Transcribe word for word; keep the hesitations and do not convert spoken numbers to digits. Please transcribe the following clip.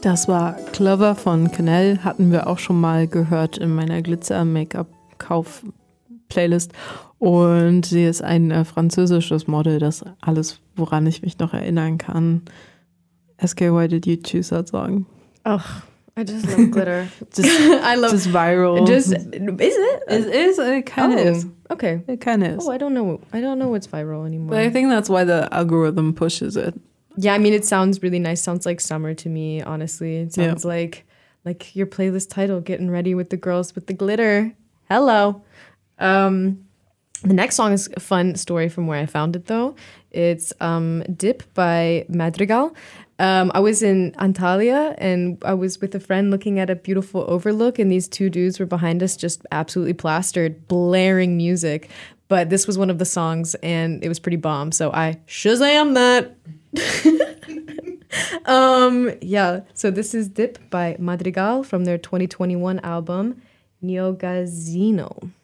Das war Clover von Canal, hatten wir auch schon mal gehört in meiner Glitzer-Make-up-Kauf-Playlist. Und sie ist ein äh, französisches Model, das alles, woran ich mich noch erinnern kann. S K, why did you choose that song? Ach, I just love glitter. just, I love just viral. Just is it? It is. It kind of oh, is. Okay. It kind of is. Oh, I don't know. I don't know what's viral anymore. But I think that's why the algorithm pushes it. Yeah, I mean, it sounds really nice. Sounds like summer to me, honestly. It sounds yeah. like like your playlist title, Getting Ready with the Girls with the Glitter. Hello. Um, the next song is a fun story from where I found it, though. It's um, Dip by Madrigal. Um, I was in Antalya, and I was with a friend looking at a beautiful overlook, and these two dudes were behind us just absolutely plastered, blaring music. But this was one of the songs, and it was pretty bomb, so I Shazam that! um, yeah, so this is Dip by Madrigal from their twenty twenty-one album, Neogazino.